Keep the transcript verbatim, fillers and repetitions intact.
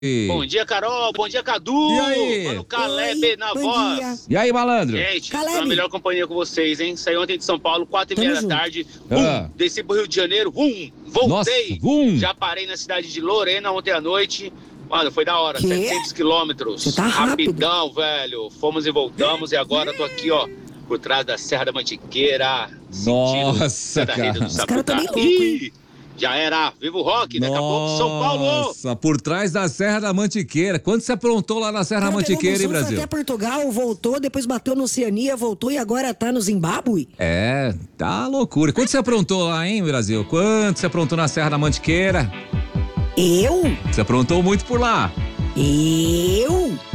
Bom dia, Carol. Bom dia, Cadu. E aí? Mano, Caleb Oi, na bom voz. dia. E aí, malandro? Gente, Caleb. tô na melhor companhia com vocês, hein? Saí ontem de São Paulo, quatro e meia Tamo da junto. tarde. Ah. Bum, desci pro Rio de Janeiro. Bum, voltei. Nossa, bum. Já parei na cidade de Lorena ontem à noite. Mano, foi da hora. Quê? setecentos quilômetros. Você tá rápido. Rapidão, velho. Fomos e voltamos. E agora tô aqui, ó, por trás da Serra da Mantiqueira. Nossa, sentindo da rede do cara. Os caras tão bem Sapucaí. loucos, hein? Já era. Viva o rock. Daqui a pouco São Paulo. Nossa, por trás da Serra da Mantiqueira. Quanto você aprontou lá na Serra da Cara, pegou Mantiqueira, hein, busão, foi Brasil? até Portugal, voltou, depois bateu no Oceania, voltou e agora tá no Zimbábue. É, tá loucura. Quanto você aprontou lá, hein, Brasil? Quanto você aprontou na Serra da Mantiqueira? Eu? Você aprontou muito por lá. Eu?